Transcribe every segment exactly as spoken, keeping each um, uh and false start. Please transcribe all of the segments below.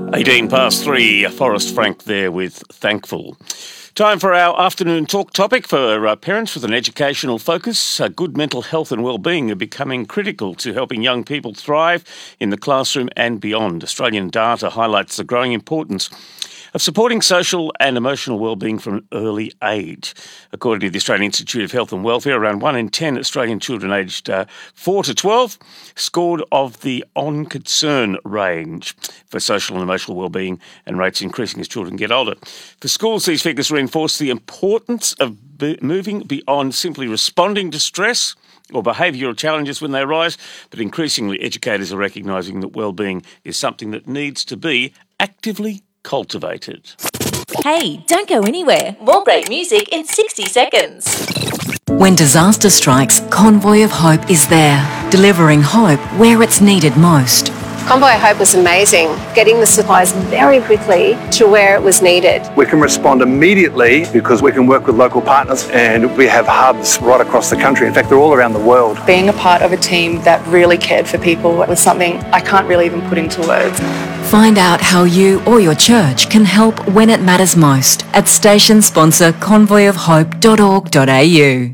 eighteen past three, Forrest Frank there with Thankful. Time for our afternoon talk topic for uh, parents with an educational focus. Uh, good mental health and well-being are becoming critical to helping young people thrive in the classroom and beyond. Australian data highlights the growing importance of supporting social and emotional well-being from an early age. According to the Australian Institute of Health and Welfare, around one in ten Australian children aged uh, four to twelve scored of the on concern range for social and emotional well-being, and rates increasing as children get older. For schools, these figures reinforce the importance of be- moving beyond simply responding to stress or behavioural challenges when they arise, but increasingly educators are recognising that well-being is something that needs to be actively cultivated. Hey, don't go anywhere. More great music in sixty seconds. When disaster strikes, Convoy of Hope is there, delivering hope where it's needed most. Convoy of Hope was amazing, getting the supplies very quickly to where it was needed. We can respond immediately because we can work with local partners, and we have hubs right across the country. In fact, they're all around the world. Being a part of a team that really cared for people was something I can't really even put into words. Find out how you or your church can help when it matters most at station sponsor convoy of hope dot org dot a u.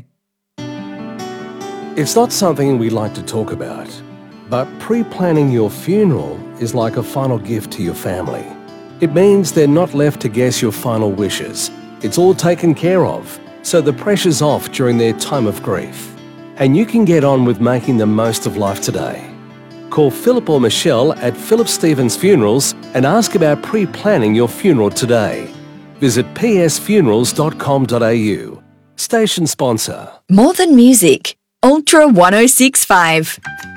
It's not something we like to talk about, but pre-planning your funeral is like a final gift to your family. It means they're not left to guess your final wishes. It's all taken care of, so the pressure's off during their time of grief. And you can get on with making the most of life today. Call Philip or Michelle at Philip Stevens Funerals and ask about pre-planning your funeral today. Visit p s funerals dot com dot a u. Station sponsor. More than music. Ultra one oh six point five.